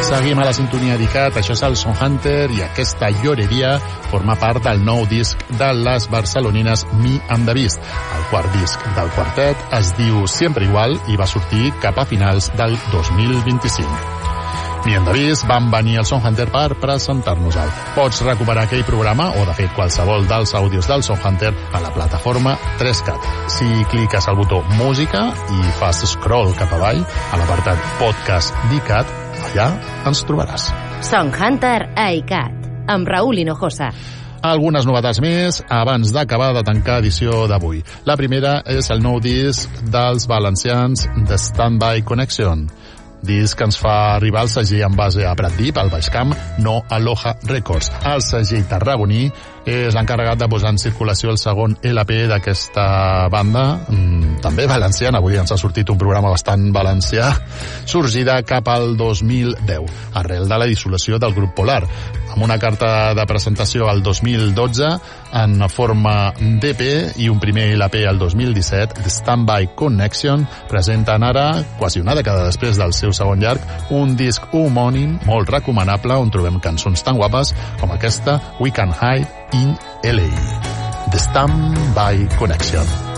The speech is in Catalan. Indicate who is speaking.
Speaker 1: Seguim a la sintonia d'ICAT, això és el Son Hunter i aquesta lloreria forma part del nou disc de les barcelonines Me and the Beast. El quart disc del quartet es diu Siempre Igual i va sortir cap a finals del 2025. Me and the Beast van venir al Son Hunter per presentar-nos-el. Pots recuperar aquell programa o, de fet, qualsevol dels àudios del Son Hunter a la plataforma 3CAT. Si cliques al botó Música i fas scroll cap avall a l'apartat Podcast d'ICAT, allà ens trobaràs.
Speaker 2: Son Hunter a ICAT, amb Raúl Hinojosa.
Speaker 1: Algunes novetats més abans d'acabar de tancar edició d'avui. La primera és el nou disc dels valencians de Standby Connection. Disc que ens fa arribar el segell en base a Pratdip, al Baix Camp, no Aloha Records. El segell tarragoní és l'encarregat de posar en circulació el segon LP d'aquesta banda, també valenciana, avui ens ha sortit un programa bastant valencià, sorgida cap al 2010, arrel de la dissolució del grup Polar, amb una carta de presentació al 2012 en forma d'EP i un primer LP al 2017, The Standby Connection, presenten ara, quasi una dècada després del seu segon llarg, un disc homònim molt recomanable on trobem cançons tan guapes com aquesta We Can Hide in LA. The Standby Connection.